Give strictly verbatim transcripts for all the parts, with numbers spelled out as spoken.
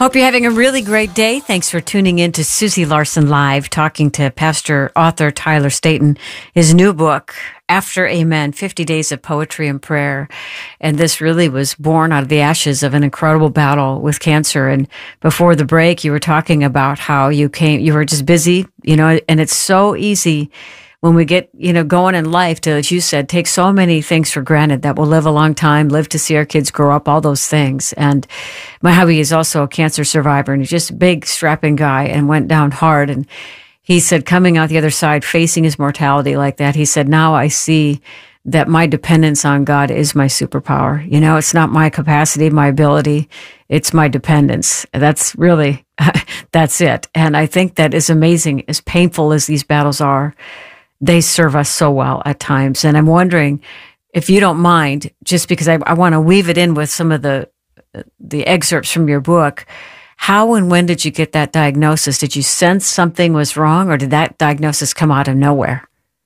Hope you're having a really great day. Thanks for tuning in to Susie Larson Live, talking to pastor, author Tyler Staton. His new book, After Amen, fifty days of Poetry and Prayer. And this really was born out of the ashes of an incredible battle with cancer. And before the break, you were talking about how you came, you were just busy, you know, and it's so easy when we get, you know, going in life to, as you said, take so many things for granted that we'll live a long time, live to see our kids grow up, all those things. And my hubby is also a cancer survivor, and he's just a big, strapping guy and went down hard. And he said, coming out the other side, facing his mortality like that, he said, now I see that my dependence on God is my superpower. You know, it's not my capacity, my ability, it's my dependence. That's really, that's it. And I think that is amazing, as painful as these battles are. They serve us so well at times. And I'm wondering if you don't mind, just because I, I want to weave it in with some of the the excerpts from your book, how and when did you get that diagnosis? Did you sense something was wrong, or did that diagnosis come out of nowhere?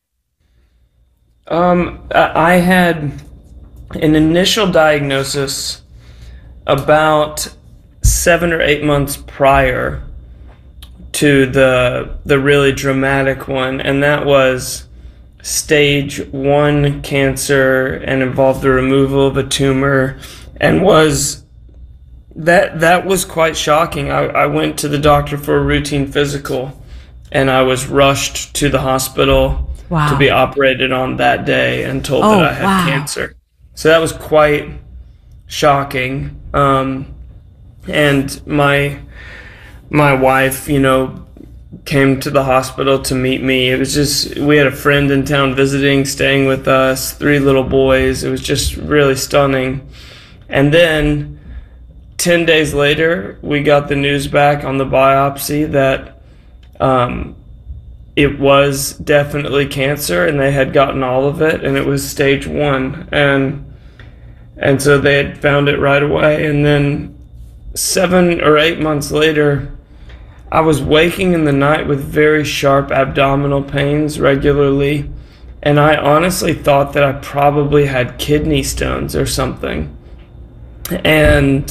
Um, I had an initial diagnosis about seven or eight months prior to the the really dramatic one, and that was stage one cancer and involved the removal of a tumor, and was that that was quite shocking. I, I went to the doctor for a routine physical, and I was rushed to the hospital wow. to be operated on that day and told oh, that I had wow. cancer. So that was quite shocking. Um, and my My wife, you know, came to the hospital to meet me. It was just, we had a friend in town visiting, staying with us, three little boys. It was just really stunning. And then ten days later, we got the news back on the biopsy that um, it was definitely cancer, and they had gotten all of it, and it was stage one. And, and so they had found it right away. And then seven or eight months later, I was waking in the night with very sharp abdominal pains regularly, and I honestly thought that I probably had kidney stones or something. And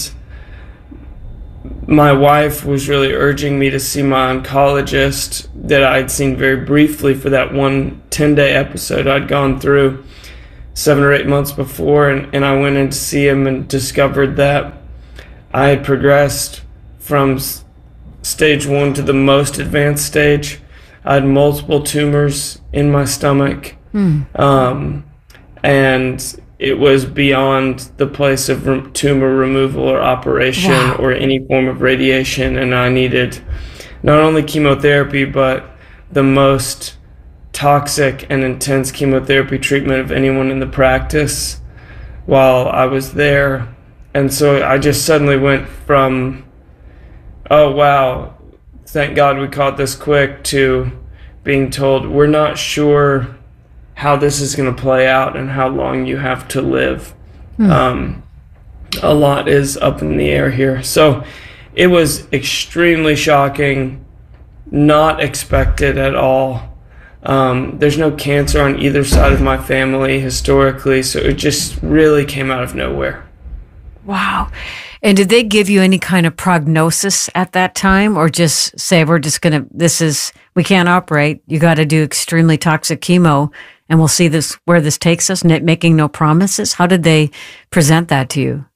my wife was really urging me to see my oncologist that I'd seen very briefly for that one ten-day episode I'd gone through seven or eight months before, and, and I went in to see him and discovered that I had progressed from stage one to the most advanced stage. I had multiple tumors in my stomach, mm. um, and it was beyond the place of re- tumor removal or operation wow. or any form of radiation, and I needed not only chemotherapy, but the most toxic and intense chemotherapy treatment of anyone in the practice while I was there. And so I just suddenly went from, oh, wow, thank God we caught this quick, to being told, we're not sure how this is going to play out and how long you have to live. Hmm. Um, a lot is up in the air here. So it was extremely shocking, not expected at all. Um, there's no cancer on either side of my family historically, so it just really came out of nowhere. Wow. And did they give you any kind of prognosis at that time, or just say, we're just going to, this is, we can't operate, you got to do extremely toxic chemo, and we'll see this, where this takes us, making no promises? How did they present that to you?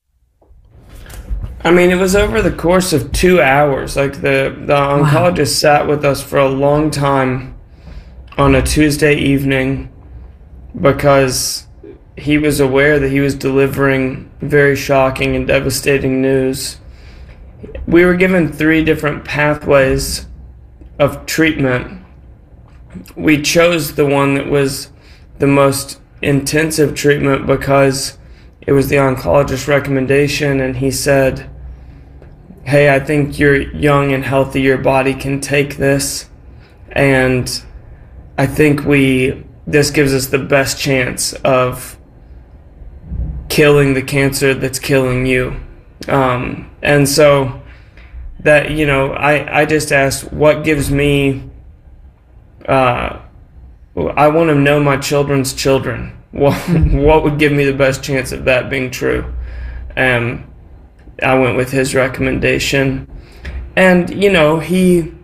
I mean, it was over the course of two hours. Like the, the oncologist wow. sat with us for a long time on a Tuesday evening, because he was aware that he was delivering very shocking and devastating news. We were given three different pathways of treatment. We chose the one that was the most intensive treatment because it was the oncologist's recommendation, and he said, hey, I think you're young and healthy, your body can take this, and I think we this gives us the best chance of killing the cancer that's killing you. Um, and so that, you know, I, I just asked, what gives me, uh, I want to know my children's children. What, what would give me the best chance of that being true? Um, I went with his recommendation. And, you know, he,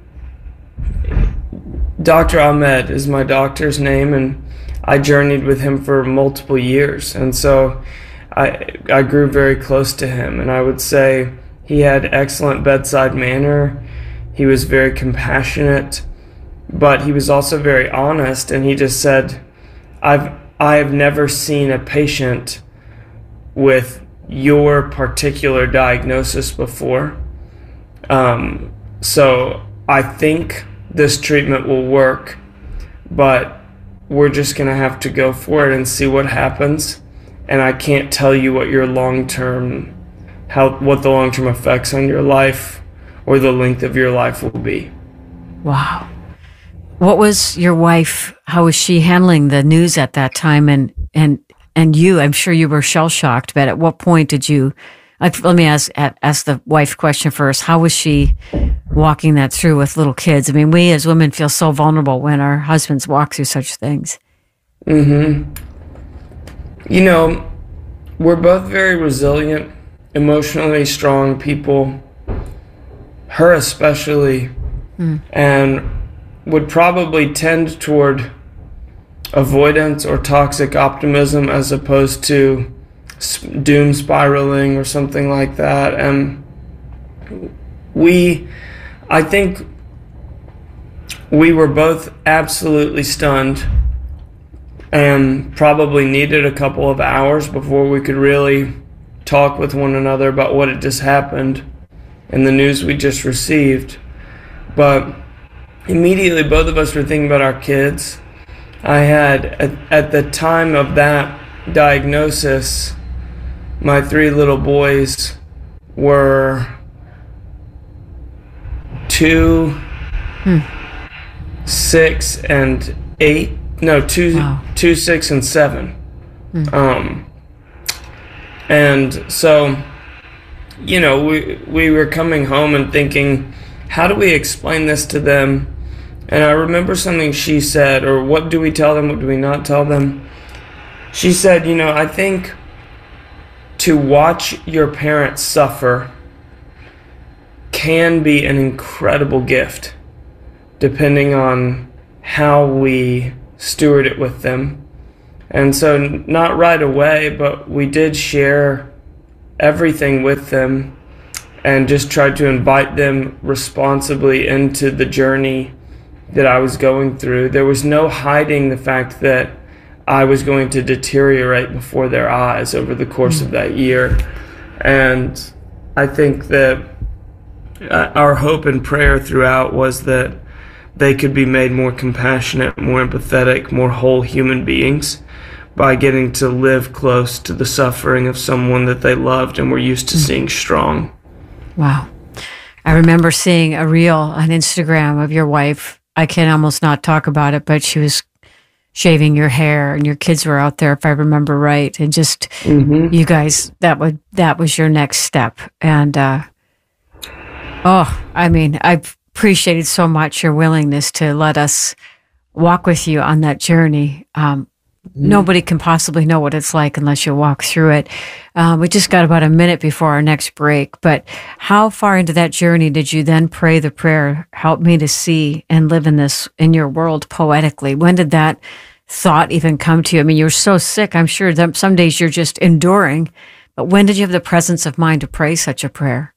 Doctor Ahmed is my doctor's name, and I journeyed with him for multiple years. And so I, I grew very close to him. And I would say he had excellent bedside manner. He was very compassionate, but he was also very honest. And he just said, I've, I have never seen a patient with your particular diagnosis before. Um, so I think this treatment will work, but we're just going to have to go for it and see what happens. And I can't tell you what your long-term, how, what the long-term effects on your life or the length of your life will be. Wow. What was your wife, how was she handling the news at that time? And, and, and you, I'm sure you were shell-shocked, but at what point did you, let me ask, ask the wife question first. How was she walking that through with little kids? I mean, we as women feel so vulnerable when our husbands walk through such things. Mm-hmm. You know, we're both very resilient, emotionally strong people, her especially, mm. and would probably tend toward avoidance or toxic optimism as opposed to doom spiraling or something like that. And we, I think we were both absolutely stunned and probably needed a couple of hours before we could really talk with one another about what had just happened and the news we just received. But immediately both of us were thinking about our kids. I had, at, at the time of that diagnosis, my three little boys were two, hmm. six, and eight. No, two, wow. two, six, and seven. Hmm. Um, and so, you know, we we were coming home and thinking, how do we explain this to them? And I remember something she said, or what do we tell them? What do we not tell them? She said, you know, I think to watch your parents suffer can be an incredible gift, depending on how we steward it with them. And so not right away, but we did share everything with them and just tried to invite them responsibly into the journey that I was going through. There was no hiding the fact that I was going to deteriorate before their eyes over the course of that year. And I think that our hope and prayer throughout was that they could be made more compassionate, more empathetic, more whole human beings by getting to live close to the suffering of someone that they loved and were used to seeing strong. Wow. I remember seeing a reel on Instagram of your wife. I can almost not talk about it, but she was shaving your hair and your kids were out there, if I remember right. And just, mm-hmm. you guys, that would, that was your next step. And, uh, oh, I mean, I appreciated so much your willingness to let us walk with you on that journey. Um, mm-hmm. Nobody can possibly know what it's like unless you walk through it. Um, we just got about a minute before our next break, but how far into that journey did you then pray the prayer, help me to see and live in this, in your world poetically? When did that thought even come to you? I mean, you're so sick. I'm sure that some days you're just enduring, but when did you have the presence of mind to pray such a prayer?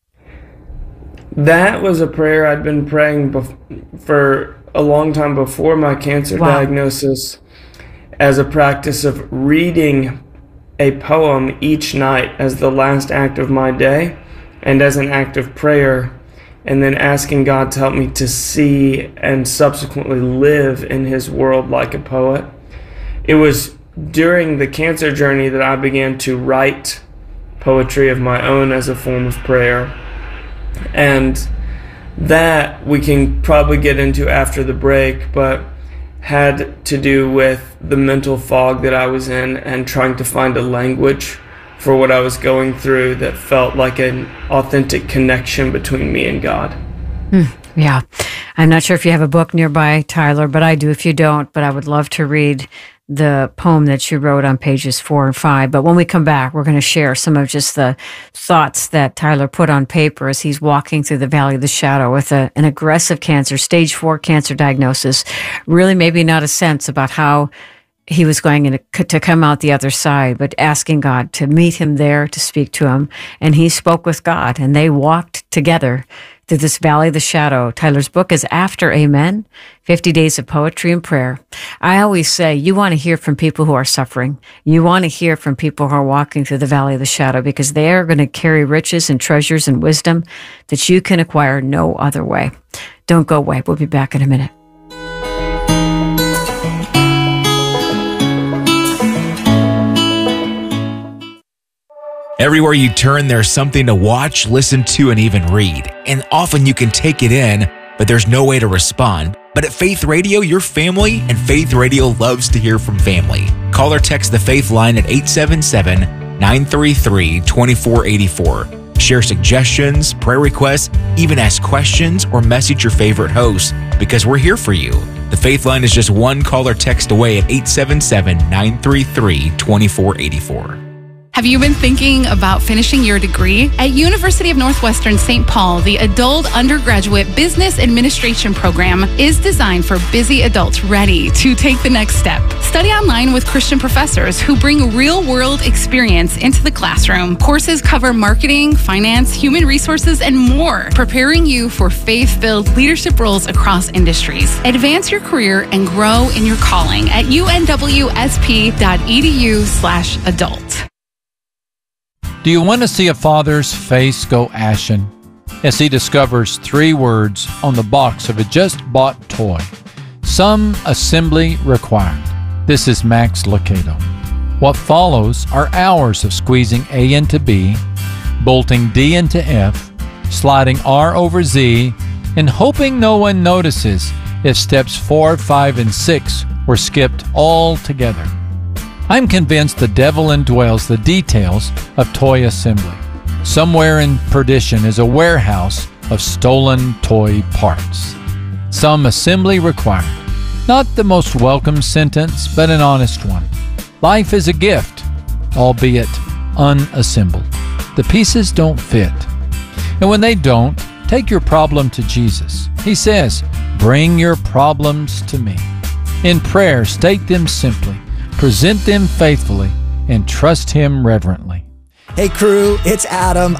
That was a prayer I'd been praying bef- for a long time before my cancer wow. diagnosis, as a practice of reading a poem each night as the last act of my day and as an act of prayer, and then asking God to help me to see and subsequently live in his world like a poet. It was during the cancer journey that I began to write poetry of my own as a form of prayer. And that we can probably get into after the break, but had to do with the mental fog that I was in and trying to find a language for what I was going through that felt like an authentic connection between me and God. Mm, yeah. I'm not sure if you have a book nearby, Tyler, but I do if you don't. But I would love to read the poem that she wrote on pages four and five. But when we come back, we're going to share some of just the thoughts that Tyler put on paper as he's walking through the valley of the shadow with a, an aggressive cancer, stage four cancer diagnosis. Really maybe not a sense about how he was going to, to come out the other side, but asking God to meet him there, to speak to him. And he spoke with God, and they walked together through this valley of the shadow. Tyler's book is After Amen, fifty days of Poetry and Prayer. I always say, you want to hear from people who are suffering. You want to hear from people who are walking through the valley of the shadow, because they are going to carry riches and treasures and wisdom that you can acquire no other way. Don't go away. We'll be back in a minute. Everywhere you turn, there's something to watch, listen to, and even read. And often you can take it in, but there's no way to respond. But at Faith Radio, you're family, and Faith Radio loves to hear from family. Call or text the Faith line at eight seven seven, nine three three, two four eight four. Share suggestions, prayer requests, even ask questions or message your favorite host, because we're here for you. The Faith line is just one call or text away at eight seven seven, nine three three, two four eight four. Have you been thinking about finishing your degree? At University of Northwestern Saint Paul, the Adult Undergraduate Business Administration program is designed for busy adults ready to take the next step. Study online with Christian professors who bring real-world experience into the classroom. Courses cover marketing, finance, human resources, and more, preparing you for faith-filled leadership roles across industries. Advance your career and grow in your calling at U N W S P dot E D U slash adult. Do you want to see a father's face go ashen as he discovers three words on the box of a just-bought toy? Some assembly required. This is Max Lucado. What follows are hours of squeezing A into B, bolting D into F, sliding R over Z, and hoping no one notices if steps four, five, and six were skipped altogether. I'm convinced the devil indwells the details of toy assembly. Somewhere in perdition is a warehouse of stolen toy parts. Some assembly required. Not the most welcome sentence, but an honest one. Life is a gift, albeit unassembled. The pieces don't fit. And when they don't, take your problem to Jesus. He says, "Bring your problems to me." In prayer, state them simply. Present them faithfully and trust Him reverently. Hey crew, it's Adam.